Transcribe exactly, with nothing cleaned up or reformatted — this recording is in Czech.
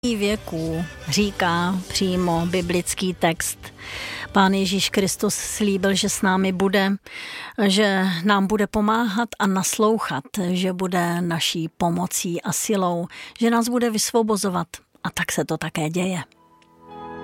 věků, říká přímo biblický text. Pán Ježíš Kristus slíbil, že s námi bude, že nám bude pomáhat a naslouchat, že bude naší pomocí a silou, že nás bude vysvobozovat. A tak se to také děje.